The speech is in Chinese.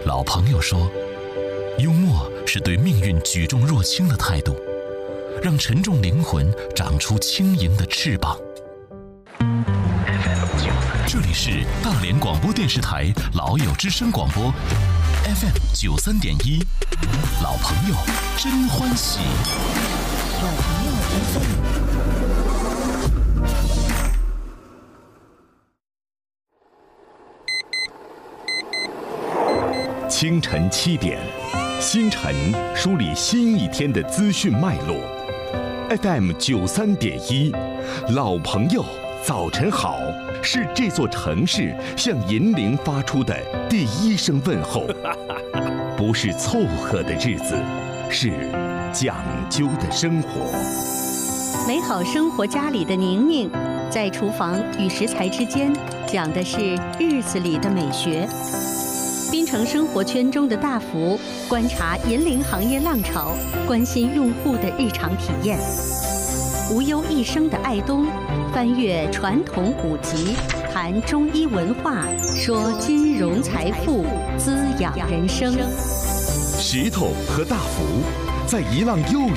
老朋友说，幽默是对命运举重若轻的态度，让沉重灵魂长出轻盈的翅膀。这里是大连广播电视台老友之声广播 FM 93.1，老朋友真欢喜。 老朋友清晨7点，星辰梳理新一天的资讯脉络。FM 93.1，老朋友早晨好，是这座城市向银铃发出的第一声问候。不是凑合的日子，是讲究的生活。 美好生活家里的宁宁，在厨房与食材之间讲的是日子里的美学。滨城生活圈中的大福，观察银铃行业浪潮，关心用户的日常体验。无忧一生的爱东，翻阅传统古籍，谈中医文化，说金融财富，滋养人生。 石头和大福在一浪又